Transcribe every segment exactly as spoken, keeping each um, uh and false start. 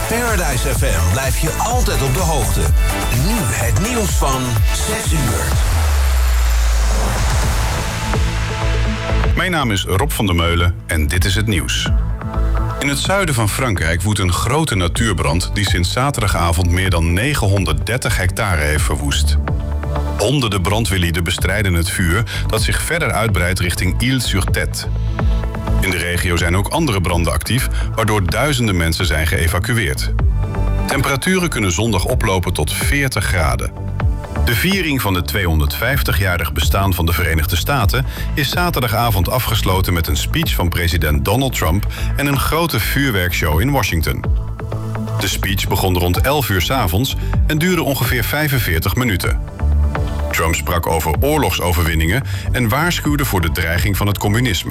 Paradise F M blijft je altijd op de hoogte. Nu het nieuws van zes uur. Mijn naam is Rob van der Meulen en dit is het nieuws. In het zuiden van Frankrijk woedt een grote natuurbrand die sinds zaterdagavond meer dan negenhonderddertig hectare heeft verwoest. Honderden brandweerlieden bestrijden het vuur dat zich verder uitbreidt richting Isle-sur-Tête. In de regio zijn ook andere branden actief, waardoor duizenden mensen zijn geëvacueerd. Temperaturen kunnen zondag oplopen tot veertig graden. De viering van het tweehonderdvijftigjarig bestaan van de Verenigde Staten is zaterdagavond afgesloten met een speech van president Donald Trump en een grote vuurwerkshow in Washington. De speech begon rond elf uur 's avonds en duurde ongeveer vijfenveertig minuten. Trump sprak over oorlogsoverwinningen en waarschuwde voor de dreiging van het communisme.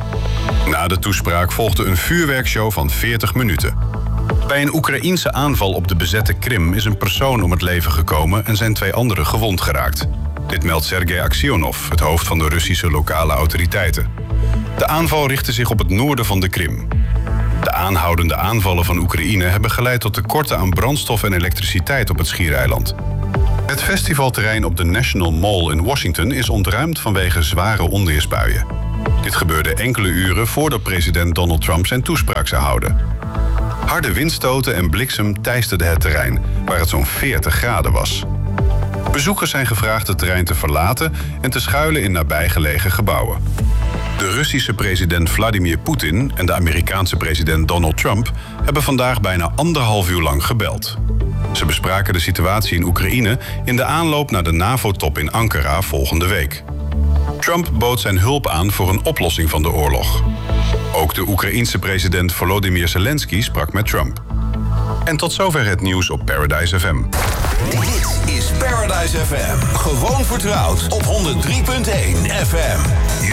Na de toespraak volgde een vuurwerkshow van veertig minuten. Bij een Oekraïense aanval op de bezette Krim is een persoon om het leven gekomen en zijn twee anderen gewond geraakt. Dit meldt Sergei Aksionov, het hoofd van de Russische lokale autoriteiten. De aanval richtte zich op het noorden van de Krim. De aanhoudende aanvallen van Oekraïne hebben geleid tot tekorten aan brandstof en elektriciteit op het schiereiland. Het festivalterrein op de National Mall in Washington is ontruimd vanwege zware onweersbuien. Dit gebeurde enkele uren voordat president Donald Trump zijn toespraak zou houden. Harde windstoten en bliksem teisterden het terrein, waar het zo'n veertig graden was. Bezoekers zijn gevraagd het terrein te verlaten en te schuilen in nabijgelegen gebouwen. De Russische president Vladimir Poetin en de Amerikaanse president Donald Trump hebben vandaag bijna anderhalf uur lang gebeld. Ze bespraken de situatie in Oekraïne in de aanloop naar de NAVO-top in Ankara volgende week. Trump bood zijn hulp aan voor een oplossing van de oorlog. Ook de Oekraïense president Volodymyr Zelensky sprak met Trump. En tot zover het nieuws op Paradise F M. Dit is Paradise F M. Gewoon vertrouwd op honderd drie punt één F M.